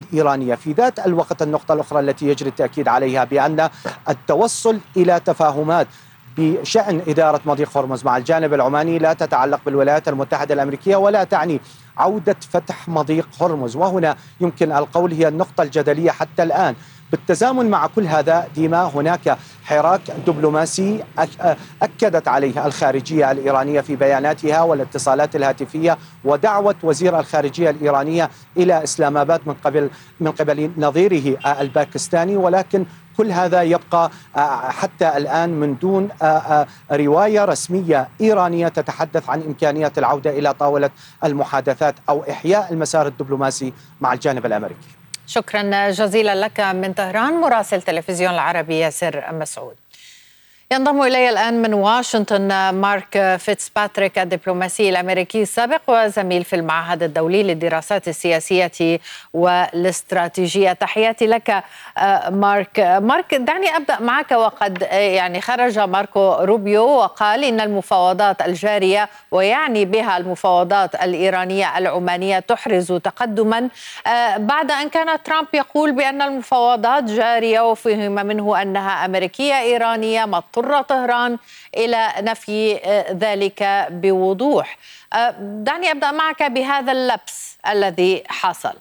الإيرانية. في ذات الوقت النقطة الأخرى التي يجري التأكيد عليها بأن التوصل إلى تفاهمات بشأن إدارة مضيق هرمز مع الجانب العماني لا تتعلق بالولايات المتحدة الأمريكية ولا تعني عودة فتح مضيق هرمز، وهنا يمكن القول هي النقطة الجدلية حتى الآن. بالتزامن مع كل هذا ديما هناك حراك دبلوماسي أكدت عليه الخارجية الإيرانية في بياناتها والاتصالات الهاتفية ودعوة وزير الخارجية الإيرانية إلى إسلام آباد من قبل نظيره الباكستاني، ولكن كل هذا يبقى حتى الآن من دون رواية رسمية إيرانية تتحدث عن إمكانية العودة إلى طاولة المحادثات أو إحياء المسار الدبلوماسي مع الجانب الأمريكي. شكرا جزيلا لك من طهران مراسل تلفزيون العربي ياسر مسعود. ينضم إلي الآن من واشنطن مارك فيتسباتريك الدبلوماسي الأمريكي السابق وزميل في المعهد الدولي للدراسات السياسية والاستراتيجية. تحياتي لك مارك، دعني أبدأ معك. وقد خرج ماركو روبيو وقال إن المفاوضات الجارية ويعني بها المفاوضات الإيرانية العمانية تحرز تقدما بعد أن كان ترامب يقول بأن المفاوضات جارية وفهم منه أنها أمريكية إيرانية اضطر طهران إلى نفي ذلك بوضوح. دعني أبدأ معك بهذا اللبس الذي حصل.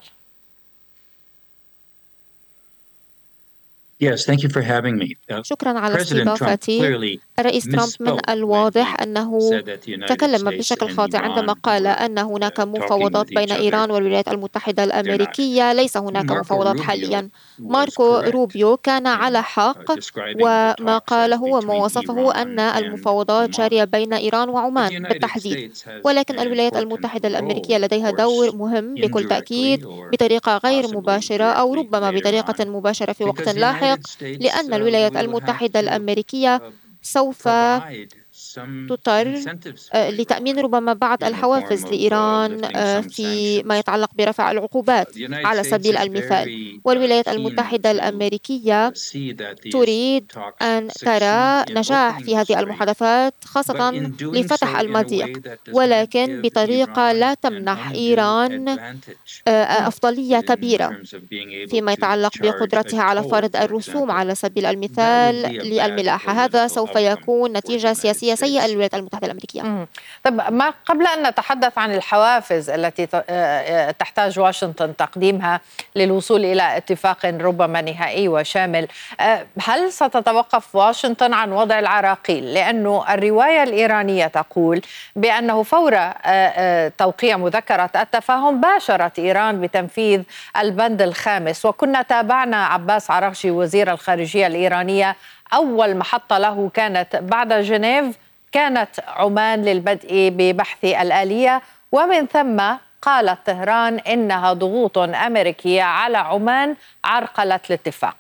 شكرا على استضافتي. الرئيس ترامب من الواضح أنه تكلم بشكل خاطئ عندما قال أن هناك مفاوضات بين إيران والولايات المتحدة الأمريكية. ليس هناك مفاوضات حاليا. ماركو روبيو كان على حق، وما قاله وما وصفه أن المفاوضات جارية بين إيران وعمان بالتحديد، ولكن الولايات المتحدة الأمريكية لديها دور مهم بكل تأكيد بطريقة غير مباشرة أو ربما بطريقة مباشرة في وقت لاحق، لأن الولايات المتحدة الأمريكية سوف تضطر لتأمين ربما بعض الحوافز لإيران فيما يتعلق برفع العقوبات على سبيل المثال. والولايات المتحدة الأمريكية تريد أن ترى نجاح في هذه المحادثات خاصة لفتح المضيق، ولكن بطريقة لا تمنح إيران أفضلية كبيرة فيما يتعلق بقدرتها على فرض الرسوم على سبيل المثال للملاحة. هذا سوف يكون نتيجة سياسية سيئة للولايات المتحدة الأمريكية. طب ما قبل أن نتحدث عن الحوافز التي تحتاج واشنطن تقديمها للوصول إلى اتفاق ربما نهائي وشامل، هل ستتوقف واشنطن عن وضع العراقيل؟ لأنه الرواية الإيرانية تقول بأنه فور توقيع مذكرة التفاهم باشرت إيران بتنفيذ البند الخامس، وكنا تابعنا عباس عراغشي وزير الخارجية الإيرانية أول محطة له كانت بعد جنيف كانت عمان للبدء ببحث الآلية، ومن ثم قالت طهران إنها ضغوط أمريكية على عمان عرقلت الاتفاق.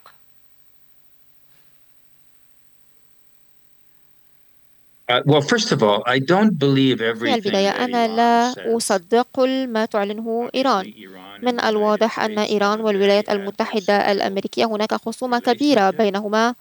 في البداية أنا لا أصدق كل ما تعلنه إيران. من الواضح أن إيران والولايات المتحدة الأمريكية هناك خصومة كبيرة بينهما،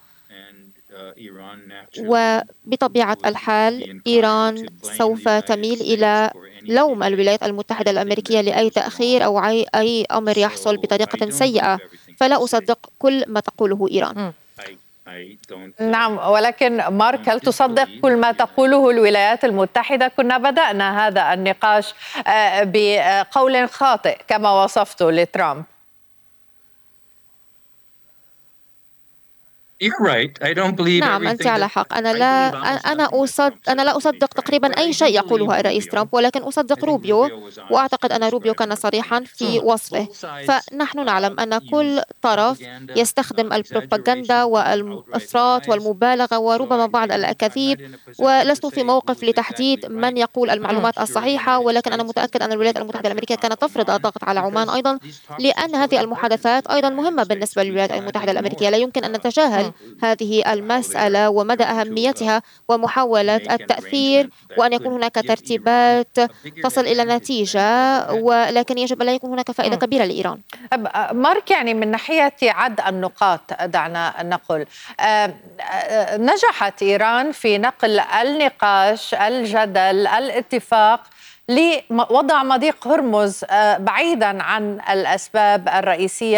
وبطبيعة الحال إيران سوف تميل إلى لوم الولايات المتحدة الأمريكية لأي تأخير أو أي أمر يحصل بطريقة سيئة. فلا أصدق كل ما تقوله إيران. نعم، ولكن مارك، هل تصدق كل ما تقوله الولايات المتحدة؟ كنا بدأنا هذا النقاش بقول خاطئ كما وصفته لترامب. نعم، أنت على حق. أنا لا أصدق تقريبا أي شيء يقوله الرئيس ترامب، ولكن أصدق روبيو، وأعتقد أن روبيو كان صريحا في وصفه. فنحن نعلم أن كل طرف يستخدم البروباغندا والإفراط والمبالغة وربما بعض الأكاذيب، ولست في موقف لتحديد من يقول المعلومات الصحيحة، ولكن أنا متأكد أن الولايات المتحدة الأمريكية كانت تفرض الضغط على عمان أيضا، لأن هذه المحادثات أيضا مهمة بالنسبة للولايات المتحدة الأمريكية. لا يمكن أن نتجاهل هذه المسألة ومدى أهميتها ومحاولة التأثير، وأن يكون هناك ترتيبات تصل إلى نتيجة، ولكن يجب أن لا يكون هناك فائدة كبيرة لإيران. مارك، من ناحية عد النقاط دعنا نقول نجحت إيران في نقل النقاش، الجدل، الاتفاق لوضع مضيق هرمز بعيدا عن الأسباب الرئيسية